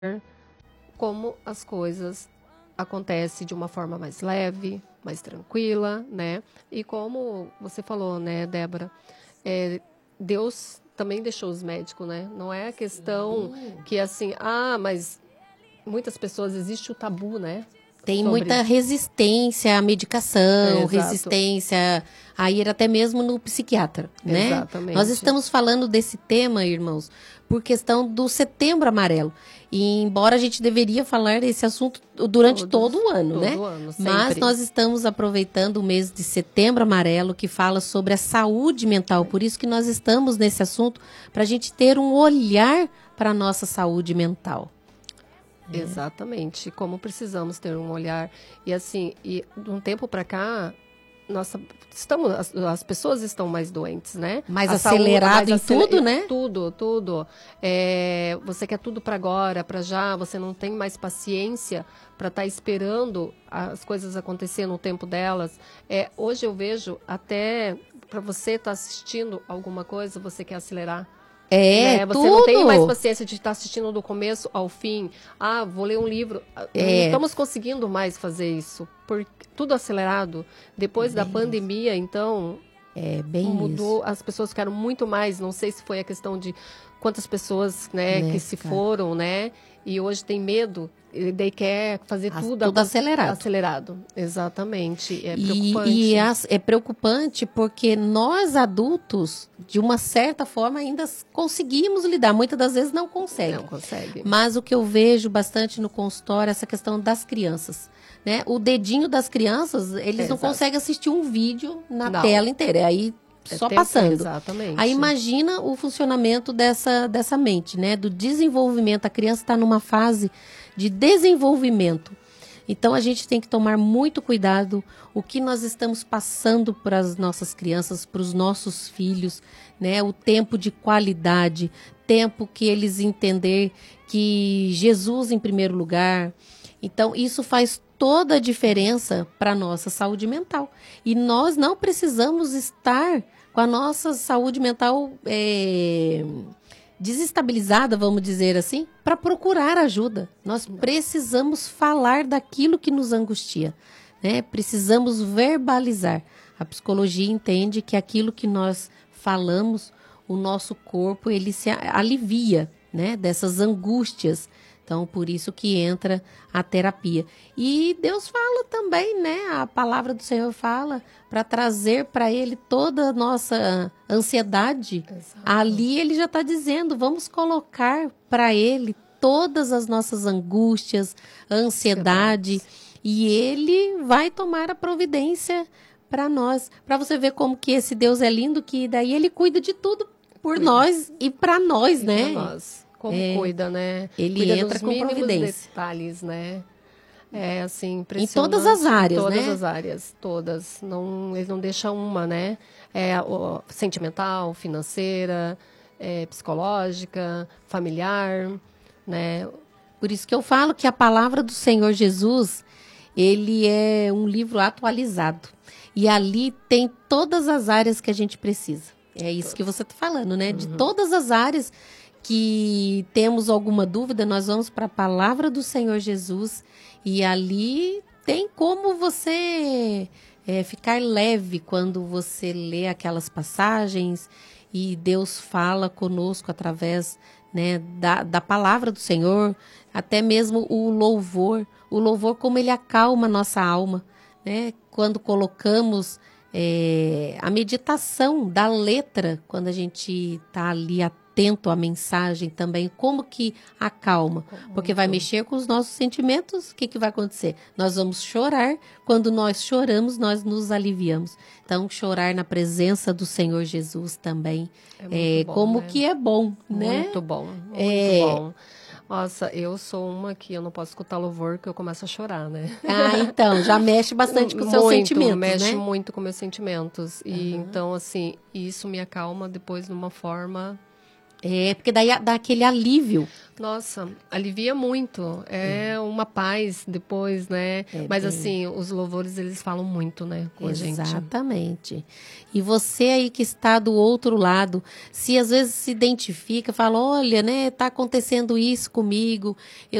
como as coisas acontecem de uma forma mais leve, mais tranquila, né? E como você falou, né, Débora, Deus também deixou os médicos, né? Não é a questão que assim, mas muitas pessoas existe o tabu, né? Tem Sobre... muita resistência à medicação, exato. resistência a ir até mesmo no psiquiatra, né? Exatamente. Nós estamos falando desse tema, irmãos, por questão do Setembro Amarelo. E embora a gente deveria falar desse assunto durante todo o ano, né? Ano, mas nós estamos aproveitando o mês de Setembro Amarelo, que fala sobre a saúde mental. Por isso que nós estamos nesse assunto, para a gente ter um olhar para a nossa saúde mental. Exatamente, como precisamos ter um olhar. E assim, de um tempo para cá, as pessoas estão mais doentes, né? Mais acelerado em tudo, né? Tudo. Você quer tudo para agora, para já, você não tem mais paciência para estar esperando as coisas acontecer no tempo delas. Hoje eu vejo até para você estar assistindo alguma coisa, você quer acelerar. Você tudo. não tem mais paciência de estar assistindo do começo ao fim. Vou ler um livro. Não estamos conseguindo mais fazer isso. Tudo acelerado. Depois da pandemia, então, mudou. Isso. As pessoas ficaram muito mais. Não sei se foi a questão de quantas pessoas, que se foram, né? E hoje tem medo. E daí quer fazer tudo acelerado. Exatamente. É preocupante. E é preocupante porque nós adultos, de uma certa forma, ainda conseguimos lidar. Muitas das vezes não consegue. Não consegue. Mas o que eu vejo bastante no consultório é essa questão das crianças. Né? O dedinho das crianças, eles não conseguem assistir um vídeo na tela inteira. Aí só passando. Exatamente. Aí imagina o funcionamento dessa mente, né? Do desenvolvimento. A criança está numa fase de desenvolvimento. Então, a gente tem que tomar muito cuidado o que nós estamos passando para as nossas crianças, para os nossos filhos, né? O tempo de qualidade, tempo que eles entender que Jesus em primeiro lugar. Então, isso faz toda a diferença para a nossa saúde mental. E nós não precisamos estar com a nossa saúde mental desestabilizada, vamos dizer assim, para procurar ajuda. Nós precisamos falar daquilo que nos angustia, né? Precisamos verbalizar. A psicologia entende que aquilo que nós falamos, o nosso corpo, ele se alivia, né? Dessas angústias. Então, por isso que entra a terapia. E Deus fala também, né? A palavra do Senhor fala para trazer para Ele toda a nossa ansiedade. Exato. Ali Ele já está dizendo, vamos colocar para Ele todas as nossas angústias, ansiedade. E Ele vai tomar a providência para nós. Para você ver como que esse Deus é lindo, que daí Ele cuida de tudo por nós e para nós, né? Pra nós. Como cuida, né? Ele cuida entra com providência. Detalhes, né? Assim, em todas as áreas, todas né? As áreas, todas. Não, ele não deixa uma, né? Sentimental, financeira, psicológica, familiar, né? Por isso que eu falo que a palavra do Senhor Jesus, ele é um livro atualizado. E ali tem todas as áreas que a gente precisa. É isso que você está falando, né? De todas as áreas que temos alguma dúvida, nós vamos para a palavra do Senhor Jesus e ali tem como você ficar leve quando você lê aquelas passagens e Deus fala conosco através, né, da palavra do Senhor, até mesmo o louvor como ele acalma a nossa alma, né? Quando colocamos a meditação da letra, quando a gente está ali atento à mensagem também, como que acalma? Porque vai mexer com os nossos sentimentos, o que vai acontecer? Nós vamos chorar, quando nós choramos, nós nos aliviamos. Então, chorar na presença do Senhor Jesus também, bom, como né? Que é bom, né? Muito bom, muito bom. Nossa, eu sou uma que eu não posso escutar louvor que eu começo a chorar, né? Então, já mexe bastante com os seus sentimentos, mexe né? muito com meus sentimentos. E então, assim, isso me acalma depois de uma forma É, porque daí dá aquele alívio. Nossa, alivia muito. É uma paz depois, né? Mas assim, os louvores, eles falam muito, né, com a gente. Exatamente. E você aí que está do outro lado, se às vezes se identifica, fala, olha, né, tá acontecendo isso comigo,